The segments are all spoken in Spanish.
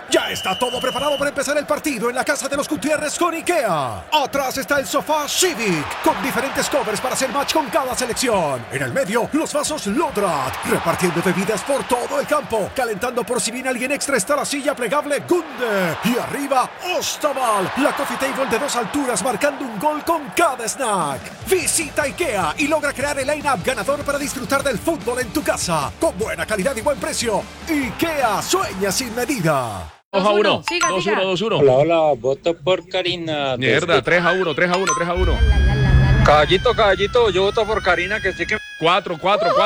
Ya está todo preparado para empezar el partido en la casa de los Gutiérrez con IKEA. Atrás está el sofá Civic, con diferentes covers para hacer match con cada selección. En el medio, los vasos Lodrat, repartiendo bebidas por todo el campo. Calentando por si viene alguien extra está la silla plegable Gunde. Y arriba, Ostaval, la coffee table de 2 alturas marcando un gol con cada snack. Visita IKEA y logra crear el line-up ganador para disfrutar del fútbol en tu casa. Con buena calidad y buen precio. IKEA, sueña sin medida. 2-1, 2-1, 2-1. Hola, hola, voto por Karina. Mierda, 3-1, 3-1, 3-1. Caballito, yo voto por Karina, que sí que... 4.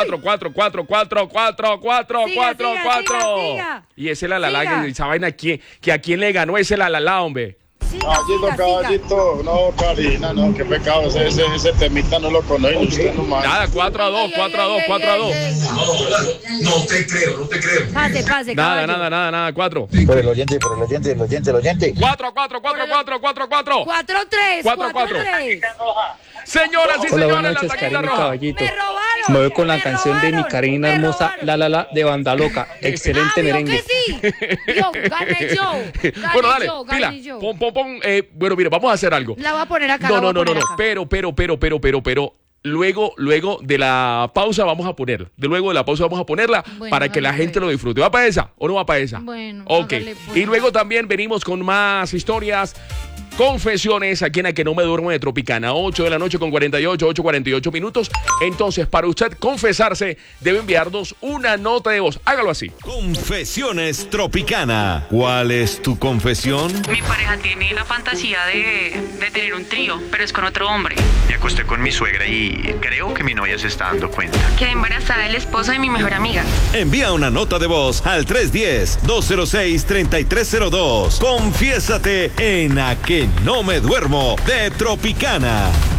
Y ese la esa vaina, que a quién le ganó ese la, hombre. Caballito, no, Karina, no, qué pecado, ese temita no lo conozco, usted no más. Nada, 4-2. No te creo. Pase, Nada, 4. Por el oyente. 4. 4-3. Señoras y Hola, señores, buenas noches, la taquilla Karina roja. Caballito. Me robaron. Me voy con la canción de mi Karina hermosa, la, de Banda Loca. Excelente merengue. Que sí. Gané yo. Bueno, dale, pila. Pon. Bueno, mire, vamos a hacer algo. La voy a poner acá. No. Pero. Luego de la pausa vamos a ponerla. Bueno, para que la gente lo disfrute. ¿Va para esa o no va para esa? Bueno, ok. hágale, pues. Y luego también venimos con más historias. Confesiones aquí en A Que No Me Duermo de Tropicana, 8 de la noche con 8:48 minutos. Entonces, para usted confesarse, debe enviarnos una nota de voz. Hágalo así. Confesiones Tropicana. ¿Cuál es tu confesión? Mi pareja tiene la fantasía de tener un trío, pero es con otro hombre. Me acosté con mi suegra y creo que mi novia se está dando cuenta. Quedé embarazada del esposo de mi mejor amiga. Envía una nota de voz al 310-206-3302. Confiésate en A Que No Me Duermo de Tropicana.